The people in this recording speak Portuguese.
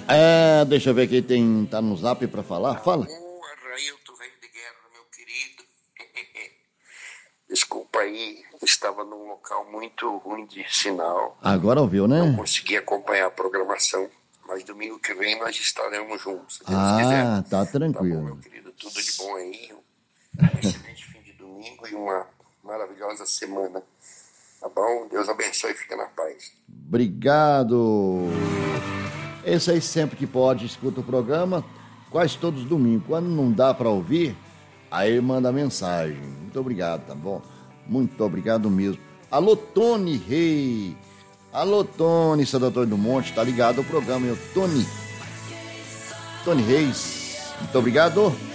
Deixa eu ver quem tá no zap pra falar. Fala. Arrailton, velho de guerra, meu querido. Desculpa aí, estava num local muito ruim de sinal. Agora ouviu, né? Não consegui acompanhar a programação, mas domingo que vem nós estaremos juntos, se Deus quiser. Tá tranquilo. Tá bom, meu querido, tudo de bom aí. Um excelente fim de domingo e uma maravilhosa semana. Tá bom? Deus abençoe e fica na paz. Obrigado. Esse aí sempre que pode escuta o programa, quase todos os domingos. Quando não dá para ouvir, aí manda mensagem. Muito obrigado, tá bom? Muito obrigado mesmo. Alô, Tony Rei. Alô, Tony, Santo Antônio do Monte, tá ligado ao programa, meu Tony Reis. Muito obrigado.